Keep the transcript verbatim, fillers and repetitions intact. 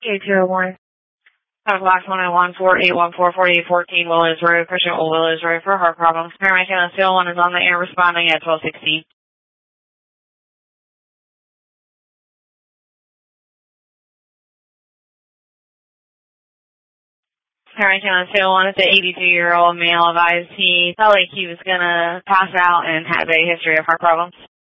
eight zero one. Five Black one oh one four eight one four forty eight fourteen Willows Road, Christian Old Willows Road for heart problems. Paramedic on scale one is on the air responding at twelve sixteen. Paramedic on scale one is the eighty-two-year-old male advised he felt like he was gonna pass out and had a history of heart problems.